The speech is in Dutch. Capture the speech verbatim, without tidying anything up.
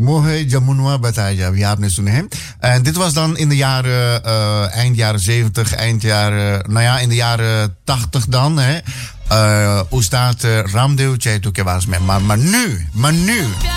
Mohe Jamunwa Bataja, wie आपने सुने हैं. En dit was dan in de jaren, uh, eind jaren zeventig, eind jaren, nou ja, in de jaren tachtig dan. Hè. Uh, Oestaat uh, Ramdeo Chaito Kewas. Maar, maar nu, maar nu.